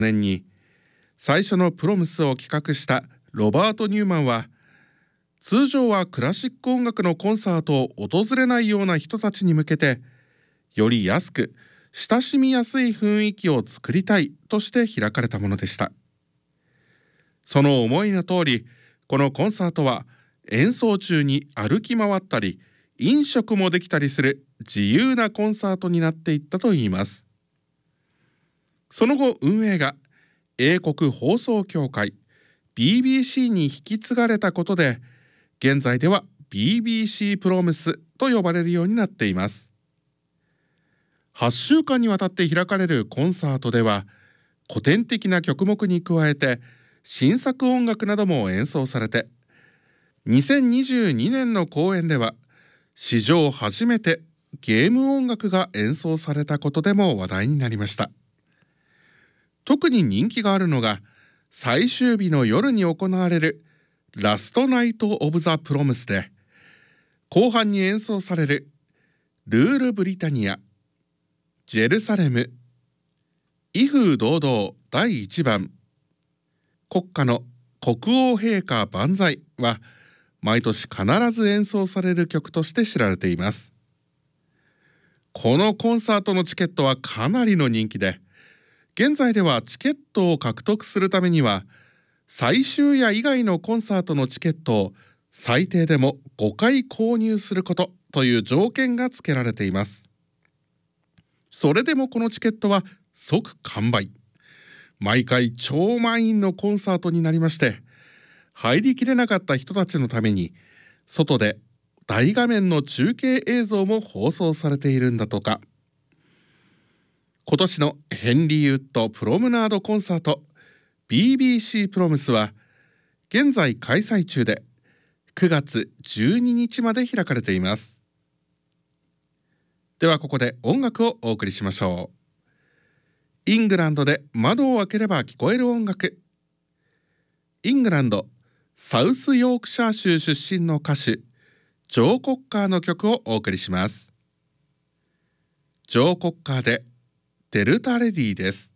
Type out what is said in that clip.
年に最初のプロムスを企画したロバート・ニューマンは、通常はクラシック音楽のコンサートを訪れないような人たちに向けて、より安く親しみやすい雰囲気を作りたいとして開かれたものでした。その思いの通り、このコンサートは演奏中に歩き回ったり飲食もできたりする自由なコンサートになっていったといいます。その後、運営が英国放送協会 BBC に引き継がれたことで、現在では BBC プロムスと呼ばれるようになっています。8週間にわたって開かれるコンサートでは、古典的な曲目に加えて新作音楽なども演奏されて、2022年の公演では史上初めてゲーム音楽が演奏されたことでも話題になりました。特に人気があるのが、最終日の夜に行われるラストナイト・オブ・ザ・プロムスで、後半に演奏されるルール・ブリタニア、ジェルサレム、威風堂々第1番、国歌の国王陛下万歳は毎年必ず演奏される曲として知られています。このコンサートのチケットはかなりの人気で、現在ではチケットを獲得するためには、最終夜以外のコンサートのチケットを最低でも5回購入することという条件が付けられています。それでもこのチケットは即完売。毎回超満員のコンサートになりまして、入りきれなかった人たちのために外で大画面の中継映像も放送されているんだとか。今年のヘンリーウッドプロムナードコンサート BBC プロムスは現在開催中で、9月12日まで開かれています。ではここで音楽をお送りしましょう。イングランドで窓を開ければ聞こえる音楽。イングランドサウスヨークシャー州出身の歌手ジョー・コッカーの曲をお送りします。ジョー・コッカーでデルタレディです。